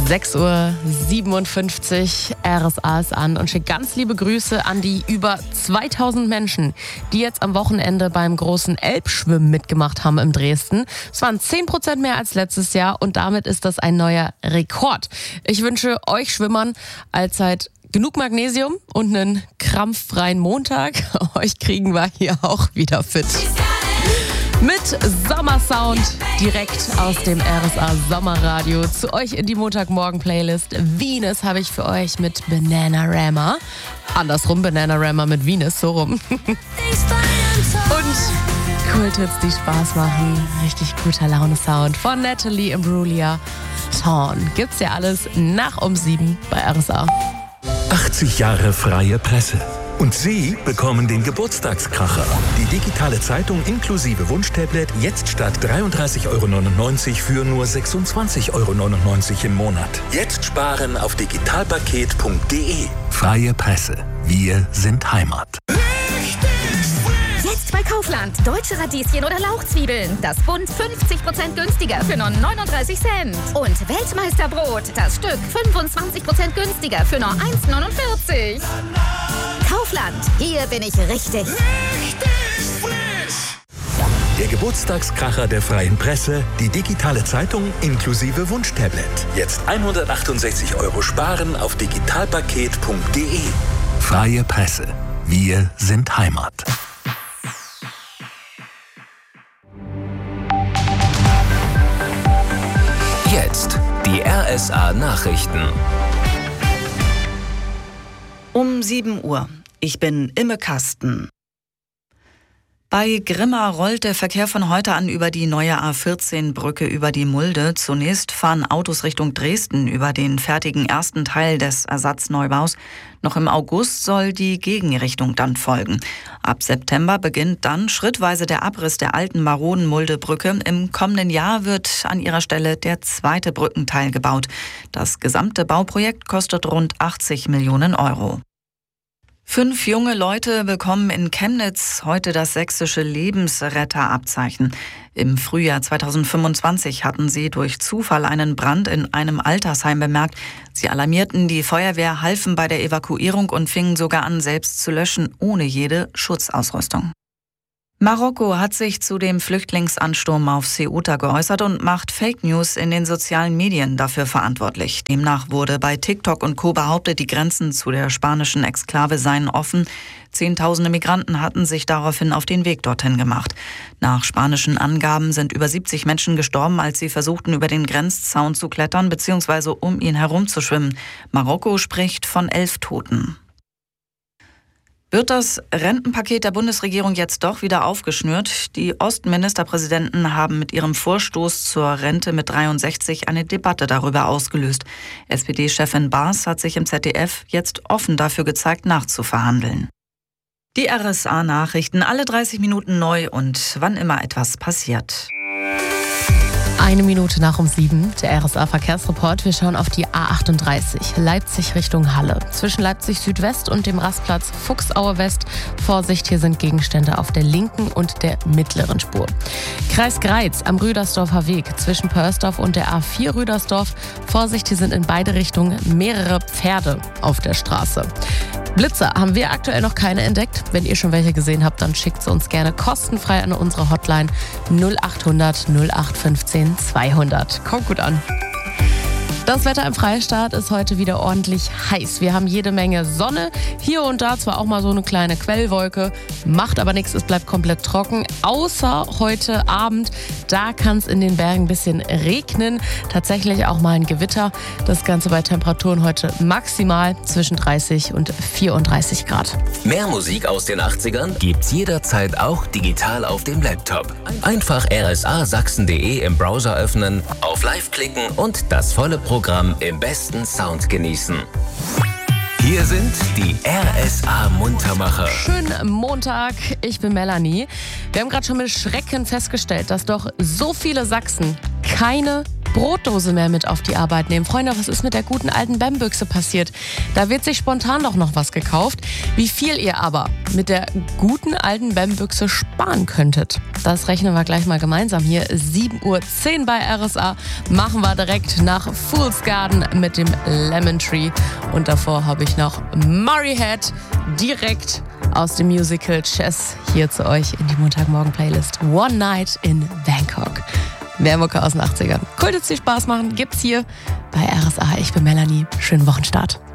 6:57 Uhr, RSA ist an und schickt ganz liebe Grüße an die über 2000 Menschen, die jetzt am Wochenende beim großen Elbschwimmen mitgemacht haben in Dresden. Es waren 10% mehr als letztes Jahr und damit ist das ein neuer Rekord. Ich wünsche euch Schwimmern allzeit genug Magnesium und einen krampffreien Montag. Euch kriegen wir hier auch wieder fit. Mit Sommersound direkt aus dem RSA Sommerradio zu euch in die Montagmorgen-Playlist. Venus habe ich für euch mit Bananarama. Andersrum, Bananarama mit Venus, so rum. Und Kulthits, die Spaß machen. Richtig guter Laune-Sound von Natalie Imbruglia. Torn. Gibt's ja alles nach um 7 bei RSA. 80 Jahre freie Presse. Und Sie bekommen den Geburtstagskracher. Die digitale Zeitung inklusive Wunschtablet jetzt statt 33,99 € für nur 26,99 € im Monat. Jetzt sparen auf digitalpaket.de. Freie Presse. Wir sind Heimat. Jetzt bei Kaufland. Deutsche Radieschen oder Lauchzwiebeln. Das Bund 50% günstiger für nur 39 Cent. Und Weltmeisterbrot. Das Stück 25% günstiger für nur 1,49 €. Kaufland. Hier bin ich richtig. Der Geburtstagskracher der freien Presse, die digitale Zeitung inklusive Wunschtablet. Jetzt 168 € sparen auf digitalpaket.de. Freie Presse. Wir sind Heimat. Jetzt die RSA-Nachrichten. Um 7 Uhr. Ich bin Imme Kasten. Bei Grimma rollt der Verkehr von heute an über die neue A14-Brücke über die Mulde. Zunächst fahren Autos Richtung Dresden über den fertigen ersten Teil des Ersatzneubau's. Noch im August soll die Gegenrichtung dann folgen. Ab September beginnt dann schrittweise der Abriss der alten maroden Muldebrücke. Im kommenden Jahr wird an ihrer Stelle der zweite Brückenteil gebaut. Das gesamte Bauprojekt kostet rund 80 Millionen €. 5 junge Leute bekommen in Chemnitz heute das sächsische Lebensretterabzeichen. Im Frühjahr 2025 hatten sie durch Zufall einen Brand in einem Altersheim bemerkt. Sie alarmierten die Feuerwehr, halfen bei der Evakuierung und fingen sogar an, selbst zu löschen, ohne jede Schutzausrüstung. Marokko hat sich zu dem Flüchtlingsansturm auf Ceuta geäußert und macht Fake News in den sozialen Medien dafür verantwortlich. Demnach wurde bei TikTok und Co. behauptet, die Grenzen zu der spanischen Exklave seien offen. Zehntausende Migranten hatten sich daraufhin auf den Weg dorthin gemacht. Nach spanischen Angaben sind über 70 Menschen gestorben, als sie versuchten, über den Grenzzaun zu klettern bzw. um ihn herumzuschwimmen. Marokko spricht von 11 Toten. Wird das Rentenpaket der Bundesregierung jetzt doch wieder aufgeschnürt? Die Ostministerpräsidenten haben mit ihrem Vorstoß zur Rente mit 63 eine Debatte darüber ausgelöst. SPD-Chefin Baas hat sich im ZDF jetzt offen dafür gezeigt, nachzuverhandeln. Die RSA-Nachrichten alle 30 Minuten neu und wann immer etwas passiert. 1 Minute nach um 7, der RSA-Verkehrsreport. Wir schauen auf die A38, Leipzig Richtung Halle. Zwischen Leipzig Südwest und dem Rastplatz Fuchsaue West. Vorsicht, hier sind Gegenstände auf der linken und der mittleren Spur. Kreis Greiz am Rüdersdorfer Weg zwischen Pörsdorf und der A4 Rüdersdorf. Vorsicht, hier sind in beide Richtungen mehrere Pferde auf der Straße. Blitzer haben wir aktuell noch keine entdeckt. Wenn ihr schon welche gesehen habt, dann schickt sie uns gerne kostenfrei an unsere Hotline 0800 0815 200. Kommt gut an. Das Wetter im Freistaat ist heute wieder ordentlich heiß. Wir haben jede Menge Sonne. Hier und da zwar auch mal so eine kleine Quellwolke, macht aber nichts, es bleibt komplett trocken. Außer heute Abend, da kann es in den Bergen ein bisschen regnen. Tatsächlich auch mal ein Gewitter. Das Ganze bei Temperaturen heute maximal zwischen 30 und 34 Grad. Mehr Musik aus den 80ern gibt's jederzeit auch digital auf dem Laptop. Einfach rsasachsen.de im Browser öffnen, auf Live klicken und das volle Programm im besten Sound genießen. Hier sind die RSA-Muntermacher. Schönen Montag, ich bin Melanie. Wir haben gerade schon mit Schrecken festgestellt, dass doch so viele Sachsen keine Brotdose mehr mit auf die Arbeit nehmen. Freunde, was ist mit der guten alten BAM-Büchse passiert? Da wird sich spontan doch noch was gekauft. Wie viel ihr aber mit der guten alten BAM-Büchse sparen könntet, das rechnen wir gleich mal gemeinsam hier. 7:10 Uhr bei RSA machen wir direkt nach Fool's Garden mit dem Lemon Tree. Und davor habe ich noch Murray Head direkt aus dem Musical Chess hier zu euch in die Montagmorgen-Playlist. One Night in Bangkok. Mehr Mucke aus den 80ern. Cool, dass dir Spaß machen. Gibt's hier bei RSA. Ich bin Melanie. Schönen Wochenstart.